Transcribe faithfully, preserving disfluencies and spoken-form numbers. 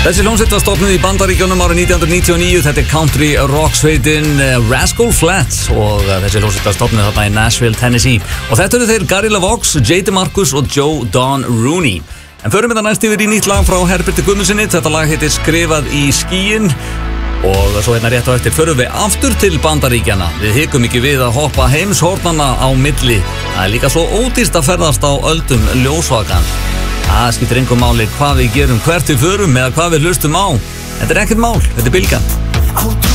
Þessi hljómsveit var stofnuð í Bandaríkjunum árið nítján hundruð níutíu og níu. Þetta er country rock sveitin Rascal Flatts og þessi hljómsveit var stofnuð þarna í Nashville, Tennessee. Og þetta eru þeir Gary LaVox, J D Marcus og Joe Don Rooney. En förum við það næst yfir í nýtt lag frá Herberti Guðmundsssyni. Þetta lag heitir Skrifað í skýin. Og svo hérna rétt á eftir förum við aftur til Bandaríkjana. Við hikum ekki við að hoppa heimshornana á milli. Það er líka svo ódýrt að ferðast á öldum ljósvakans. Það skiptir engum máli hvað við gerum, hvert við förum eða hvað við hlustum á. Þetta er ekkert mál, þetta er bylgjan.